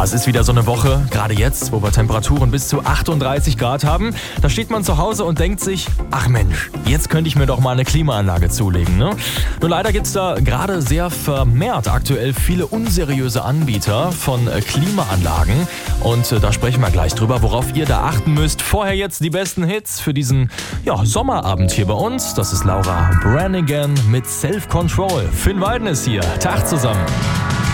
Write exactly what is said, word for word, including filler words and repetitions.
es ist wieder so eine Woche, gerade jetzt, wo wir Temperaturen bis zu achtunddreißig Grad haben. Da steht man zu Hause und denkt sich, ach Mensch, jetzt könnte ich mir doch mal eine Klimaanlage zulegen, ne? Nur leider gibt es da gerade sehr vermehrt aktuell viele unseriöse Anbieter von äh, Klimaanlagen. Und äh, da sprechen wir gleich drüber, worauf ihr da achten müsst. Vorher jetzt die besten Hits für diesen ja, Sommerabend hier bei uns. Das ist Laura Branigan mit Self-Control. Finn Weiden ist hier. Tag zusammen.